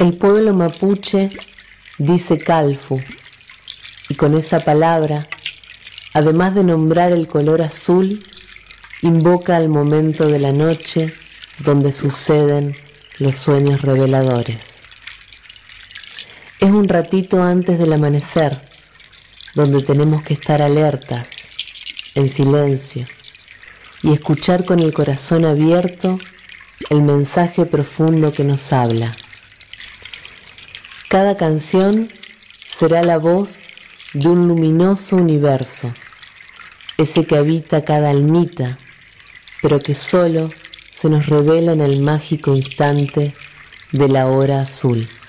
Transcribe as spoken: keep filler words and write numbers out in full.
El pueblo mapuche dice calfu, y con esa palabra, además de nombrar el color azul, invoca al momento de la noche donde suceden los sueños reveladores. Es un ratito antes del amanecer, donde tenemos que estar alertas, en silencio, y escuchar con el corazón abierto el mensaje profundo que nos habla. Cada canción será la voz de un luminoso universo, ese que habita cada almita, pero que solo se nos revela en el mágico instante de la hora azul.